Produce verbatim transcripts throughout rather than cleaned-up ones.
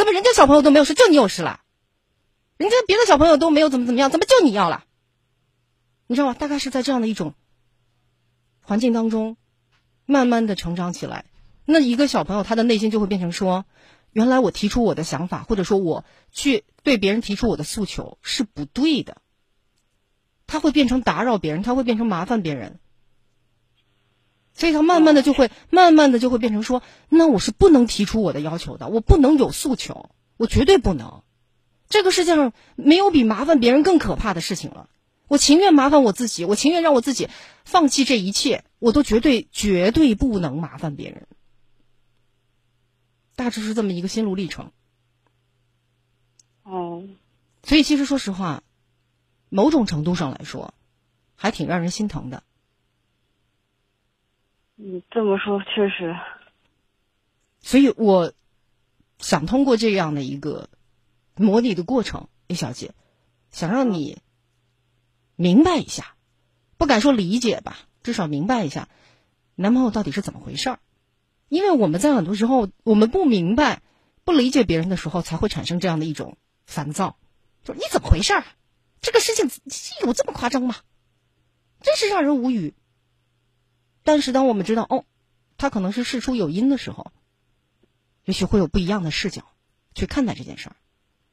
怎么人家小朋友都没有事，就你有事了？人家别的小朋友都没有怎么怎么样，怎么就你要了？你知道吗？大概是在这样的一种环境当中，慢慢的成长起来。那一个小朋友他的内心就会变成说，原来我提出我的想法，或者说我去对别人提出我的诉求是不对的。他会变成打扰别人，他会变成麻烦别人。所以他慢慢的就会慢慢的就会变成说，那我是不能提出我的要求的，我不能有诉求，我绝对不能。这个世界上没有比麻烦别人更可怕的事情了。我情愿麻烦我自己，我情愿让我自己放弃这一切，我都绝对绝对不能麻烦别人。大致是这么一个心路历程。 哦， 所以其实说实话，某种程度上来说，还挺让人心疼的。 你这么说确实。 所以我想通过这样的一个模拟的过程，A 小姐，想让你明白一下，不敢说理解吧，至少明白一下男朋友到底是怎么回事儿。因为我们在很多时候我们不明白不理解别人的时候，才会产生这样的一种烦躁，就是你怎么回事儿？这个事情有这么夸张吗？真是让人无语。但是当我们知道哦，他可能是事出有因的时候，也许会有不一样的视角去看待这件事儿。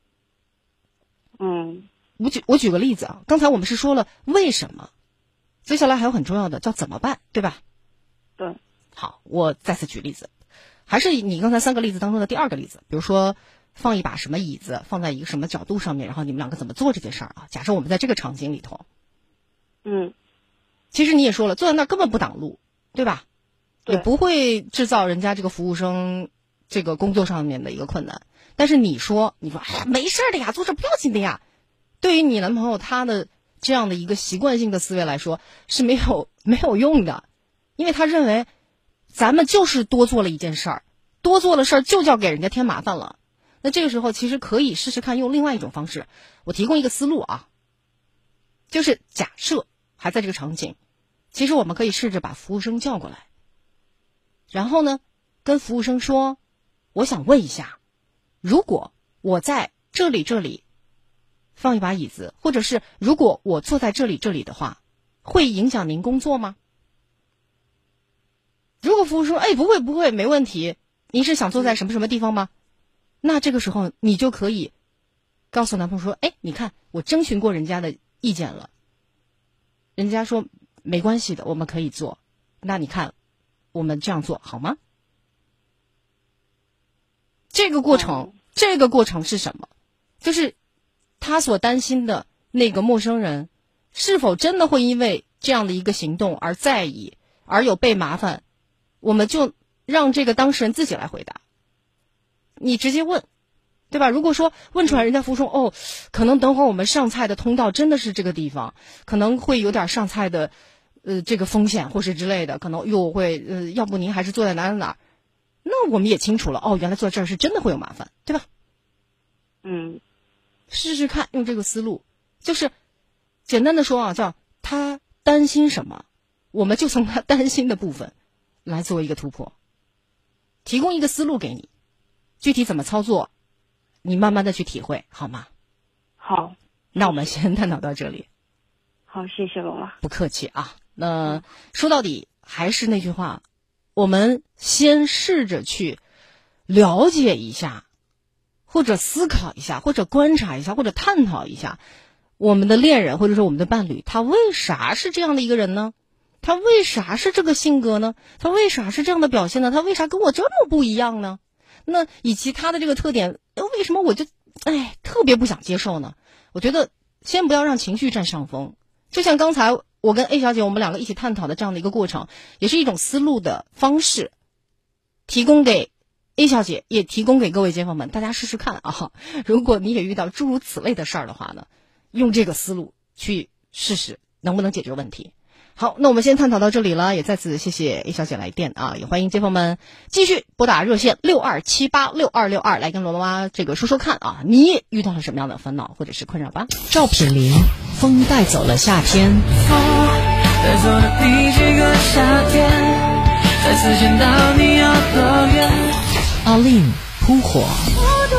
嗯， 我举我举个例子啊，刚才我们是说了为什么，接下来还有很重要的叫怎么办，对吧？ 对。 好，我再次举例子，还是你刚才三个例子当中的第二个例子，比如说放一把什么椅子放在一个什么角度上面，然后你们两个怎么做这件事儿啊？假设我们在这个场景里头， 嗯， 其实你也说了，坐在那儿根本不挡路，对吧？ 对， 也不会制造人家这个服务生这个工作上面的一个困难。但是你说，你说，哎呀，没事的呀，坐这不要紧的呀。对于你男朋友他的这样的一个习惯性的思维来说是没有没有用的，因为他认为咱们就是多做了一件事儿，多做了事儿就叫给人家添麻烦了。那这个时候其实可以试试看用另外一种方式，我提供一个思路啊，就是假设还在这个场景，其实我们可以试着把服务生叫过来，然后呢跟服务生说，我想问一下，如果我在这里这里放一把椅子，或者是如果我坐在这里这里的话，会影响您工作吗？如果服务说，哎，不会不会，没问题，您是想坐在什么什么地方吗？那这个时候你就可以告诉男朋友说，哎，你看我征询过人家的意见了，人家说没关系的，我们可以做，那你看我们这样做好吗？这个过程，这个过程是什么？就是他所担心的那个陌生人是否真的会因为这样的一个行动而在意，而有被麻烦，我们就让这个当事人自己来回答。你直接问，对吧？如果说问出来人家服务说，哦，可能等会儿我们上菜的通道真的是这个地方，可能会有点上菜的呃这个风险或是之类的，可能又会呃要不您还是坐在哪哪哪，那我们也清楚了，哦，原来坐这儿是真的会有麻烦，对吧？ 嗯， 试试看用这个思路，就是简单的说啊，叫他担心什么，我们就从他担心的部分来做一个突破，提供一个思路给你，具体怎么操作你慢慢的去体会，好吗？ 好， 那我们先探讨到这里。 好，谢谢罗妈。 不客气啊。那说到底还是那句话，我们先试着去了解一下，或者思考一下，或者观察一下，或者探讨一下我们的恋人或者说我们的伴侣，他为啥是这样的一个人呢？他为啥是这个性格呢？他为啥是这样的表现呢？他为啥跟我这么不一样呢？那以及他的这个特点，为什么我就哎特别不想接受呢？我觉得先不要让情绪占上风，就像刚才我跟 A 小姐我们两个一起探讨的这样的一个过程，也是一种思路的方式，提供给 A 小姐，也提供给各位街坊们，大家试试看啊！如果你也遇到诸如此类的事儿的话呢，用这个思路去试试能不能解决问题。好，那我们先探讨到这里了，也再次谢谢 A 小姐来电啊，也欢迎街坊们继续拨打热线六二七八六二六二来跟罗妈妈这个说说看啊，你遇到了什么样的烦恼或者是困扰吧。 赵品林，风带走了夏天， 风带走了第几个夏天，再次见到你有多远。 阿令扑火。